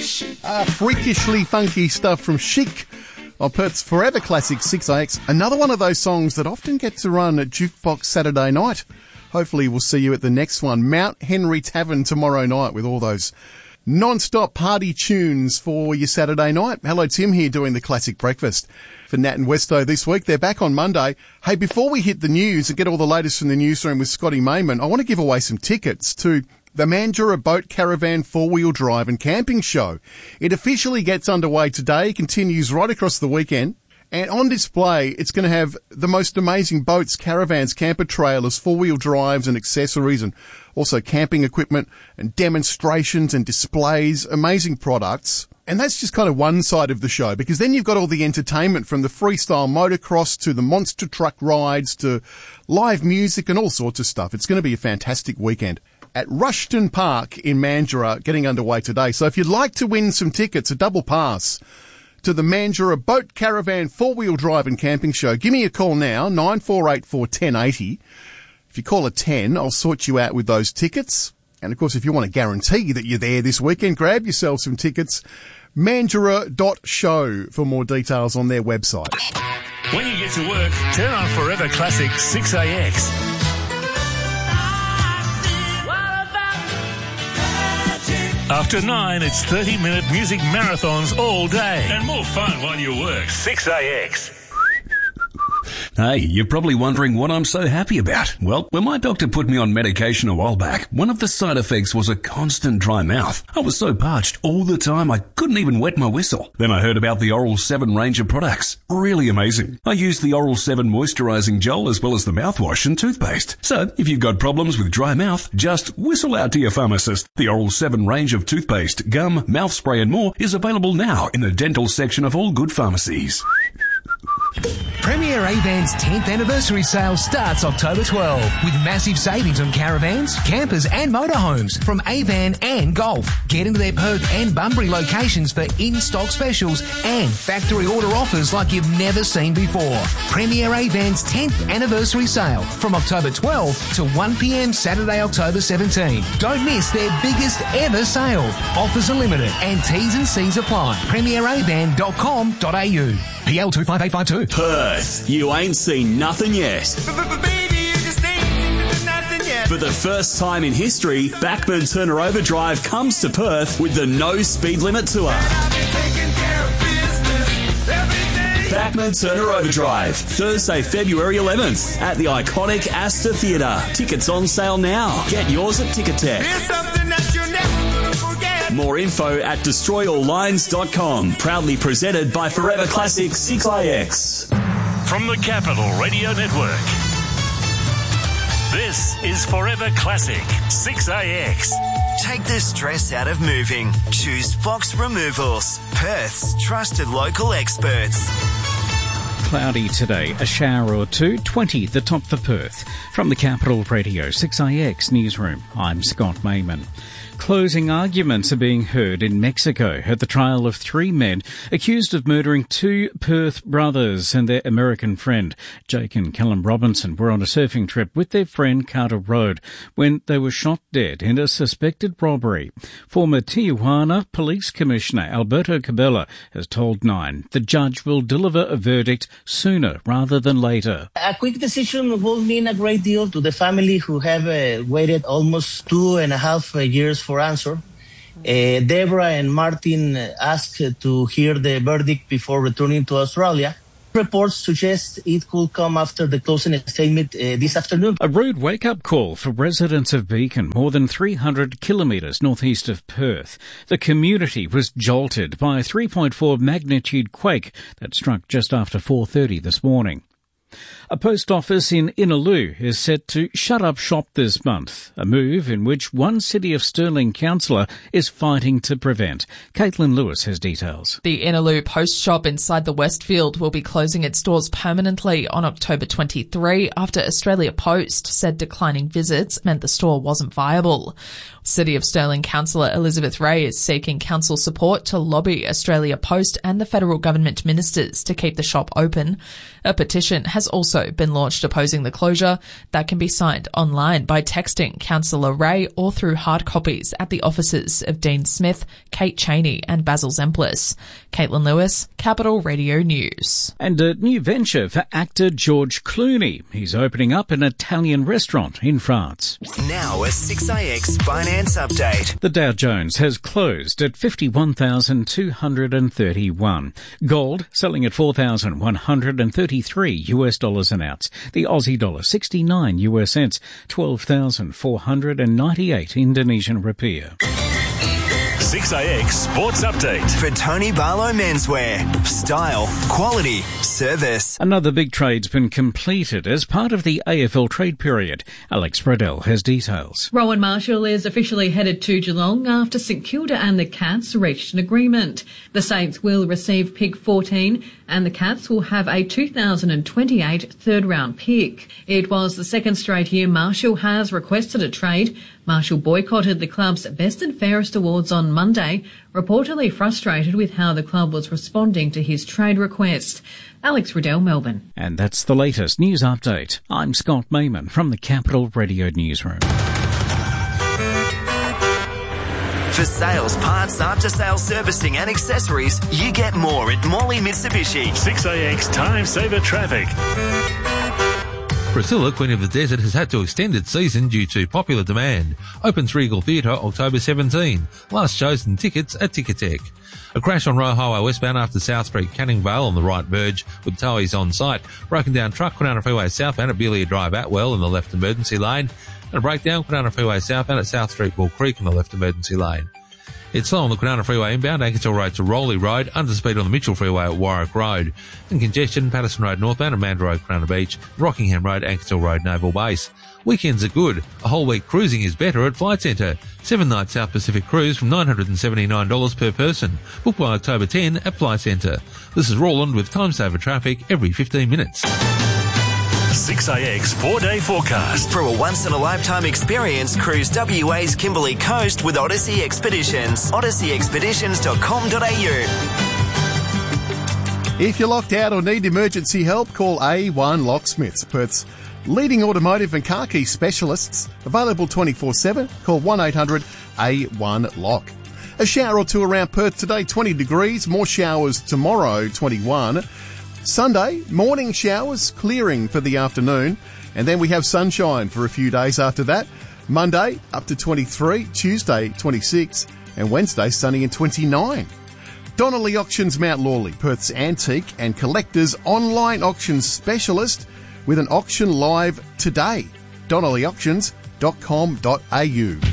Freakishly funky stuff from Chic on Perth's Forever Classic 6AX. Another one of those songs that often gets a run at Jukebox Saturday night. Hopefully we'll see you at the next one. Mount Henry Tavern tomorrow night with all those non-stop party tunes for your Saturday night. Hello, Tim here doing the Classic Breakfast for Nat and Westo this week. They're back on Monday. Hey, before we hit the news and get all the latest from the newsroom with Scotty Mayman, I want to give away some tickets to the Mandurah Boat Caravan 4-Wheel Drive and Camping Show. It officially gets underway today, continues right across the weekend. And on display, it's going to have the most amazing boats, caravans, camper trailers, 4-wheel drives and accessories, and also camping equipment and demonstrations and displays, amazing products. And that's just kind of one side of the show, because then you've got all the entertainment from the freestyle motocross to the monster truck rides to live music and all sorts of stuff. It's going to be a fantastic weekend at Rushton Park in Mandurah, getting underway today. So if you'd like to win some tickets, a double pass to the Mandurah Boat Caravan 4-Wheel Drive and Camping Show, give me a call now, 9484 1080. If you call a 10, I'll sort you out with those tickets. And, of course, if you want to guarantee that you're there this weekend, grab yourself some tickets. Mandurah.show for more details on their website. When you get to work, turn on Forever Classic 6AX. After 9, it's 30-minute music marathons all day. And more fun while you work. 6AX. Hey, you're probably wondering what I'm so happy about. Well, when my doctor put me on medication a while back, one of the side effects was a constant dry mouth. I was so parched all the time I couldn't even wet my whistle. Then I heard about the Oral 7 range of products. Really amazing. I used the Oral 7 moisturizing gel as well as the mouthwash and toothpaste. So, if you've got problems with dry mouth, just whistle out to your pharmacist. The Oral 7 range of toothpaste, gum, mouth spray and more is available now in the dental section of all good pharmacies. Premier Avan's 10th anniversary sale starts October 12 with massive savings on caravans, campers and motorhomes from Avan and Golf. Get into their Perth and Bunbury locations for in-stock specials and factory order offers like you've never seen before. Premier Avan's 10th anniversary sale from October 12 to 1 p.m. Saturday, October 17. Don't miss their biggest ever sale. Offers are limited and T's and C's apply. premieravan.com.au. PL 25852. Perth, you ain't seen nothing yet. For the first time in history, Backman Turner Overdrive comes to Perth with the No Speed Limit Tour. Backman Turner Overdrive, Thursday, February 11th at the iconic Astor Theatre. Tickets on sale now. Get yours at Ticketek. More info at destroyalllines.com. Proudly presented by Forever Classic 6AX. From the Capital Radio Network, this is Forever Classic 6AX. Take the stress out of moving. Choose Fox Removals, Perth's trusted local experts. Cloudy today, a shower or two, 20 the top for Perth. From the Capital Radio 6AX Newsroom, I'm Scott Mayman. Closing arguments are being heard in Mexico at the trial of 3 men accused of murdering 2 Perth brothers and their American friend. Jake and Callum Robinson were on a surfing trip with their friend Carter Road when they were shot dead in a suspected robbery. Former Tijuana Police Commissioner Alberto Cabela has told Nine the judge will deliver a verdict sooner rather than later. A quick decision will mean a great deal to the family who have waited almost 2.5 years for answer. Deborah and Martin asked to hear the verdict before returning to Australia. Reports suggest it could come after the closing statement this afternoon. A rude wake-up call for residents of Beacon, more than 300 kilometres northeast of Perth. The community was jolted by a 3.4 magnitude quake that struck just after 4:30 this morning. A post office in Innaloo is set to shut up shop this month, a move in which one City of Stirling councillor is fighting to prevent. Caitlin Lewis has details. The Innaloo post shop inside the Westfield will be closing its doors permanently on October 23 after Australia Post said declining visits meant the store wasn't viable. City of Stirling Councillor Elizabeth Ray is seeking council support to lobby Australia Post and the federal government ministers to keep the shop open. A petition has also been launched opposing the closure that can be signed online by texting Councillor Ray or through hard copies at the offices of Dean Smith, Kate Cheney and Basil Zemplis. Caitlin Lewis, Capital Radio News. And a new venture for actor George Clooney. He's opening up an Italian restaurant in France. Now a 6AX finance update. The Dow Jones has closed at 51,231. Gold selling at $4,133 US an ounce. The Aussie dollar 69 US cents, 12,498 Indonesian rupiah. 6AX Sports Update. For Tony Barlow Menswear. Style, quality, service. Another big trade's been completed as part of the AFL trade period. Alex Bradell has details. Rowan Marshall is officially headed to Geelong after St Kilda and the Cats reached an agreement. The Saints will receive pick 14 and the Cats will have a 2028 third-round pick. It was the second straight year Marshall has requested a trade. Marshall boycotted the club's Best and Fairest awards on Monday, reportedly frustrated with how the club was responding to his trade request. Alex Riddell, Melbourne. And that's the latest news update. I'm Scott Mayman from the Capital Radio Newsroom. For sales, parts, after-sales servicing and accessories, you get more at Morley Mitsubishi. 6AX Time Saver Traffic. Priscilla, Queen of the Desert, has had to extend its season due to popular demand. Opens Regal Theatre October 17. Last chosen tickets at Ticketek. A crash on Roe Highway westbound after South Street, Canning Vale on the right verge with towies on site. Broken down truck, Kwinana Freeway southbound at Beelia Drive, Atwell in the left emergency lane. And a breakdown, Kwinana Freeway southbound at South Street, Bull Creek in the left emergency lane. It's slow on the Kwinana Freeway inbound, Ankersall Road to Rowley Road, under speed on the Mitchell Freeway at Warwick Road. And congestion, Patterson Road northbound, Amanda Road, Kwinana Beach, Rockingham Road, Ankersall Road, Naval Base. Weekends are good. A whole week cruising is better at Flight Centre. 7-night South Pacific cruise from $979 per person. Book by October 10 at Flight Centre. This is Roland with Time Saver Traffic every 15 minutes. 6AX 4-day forecast. For a once-in-a-lifetime experience, cruise WA's Kimberley Coast with Odyssey Expeditions. odysseyexpeditions.com.au. If you're locked out or need emergency help, call A1 Locksmiths, Perth's leading automotive and car key specialists. Available 24/7. Call 1-800-A1-LOCK. A shower or two around Perth today, 20 degrees. More showers tomorrow, 21. Sunday, morning showers, clearing for the afternoon, and then we have sunshine for a few days after that. Monday, up to 23, Tuesday, 26, and Wednesday, sunny and 29. Donnelly Auctions Mount Lawley, Perth's antique and collectors online auctions specialist with an auction live today. DonnellyAuctions.com.au.